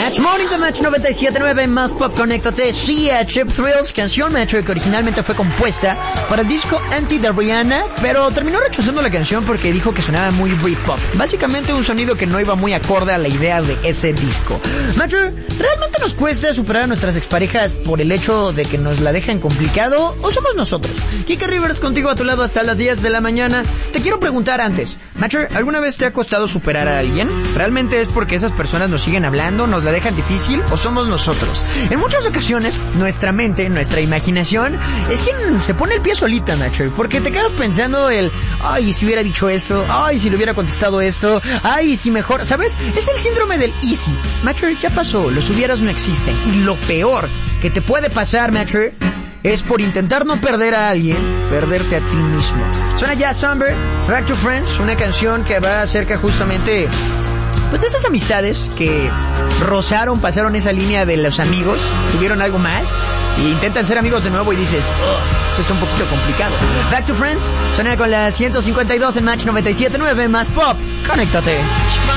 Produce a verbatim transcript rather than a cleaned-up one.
Match Morning de Match noventa y siete punto nueve más Pop, conéctate. Sí, a Cheap Thrills, canción Metro que originalmente fue compuesta para el disco Anti de Rihanna, pero terminó rechazando la canción porque dijo que sonaba muy Britpop. Básicamente un sonido que no iba muy acorde a la idea de ese disco. Metro, ¿realmente nos cuesta superar a nuestras exparejas por el hecho de que nos la dejan complicado o somos nosotros? Kike Rivers contigo a tu lado hasta las diez de la mañana. Te quiero preguntar antes, Metro, ¿alguna vez te ha costado superar a alguien? ¿Realmente es porque esas personas nos siguen hablando, nos la dejan difícil o somos nosotros? En muchas ocasiones, nuestra mente, nuestra imaginación es quien se pone el pie solita, Nacho, porque te quedas pensando el, ay, si hubiera dicho esto, ay, si le hubiera contestado esto, ay, si mejor, ¿sabes? Es el síndrome del easy. Macho, ya pasó, los hubieras no existen. Y lo peor que te puede pasar, Macho, es por intentar no perder a alguien, perderte a ti mismo. Suena ya Somber, Back to Friends, una canción que va acerca justamente pues de esas amistades que rozaron, pasaron esa línea de los amigos, tuvieron algo más e intentan ser amigos de nuevo y dices, oh, esto está un poquito complicado. Back to Friends, suena con la ciento cincuenta y dos en Match noventa y siete punto nueve más Pop. Conéctate.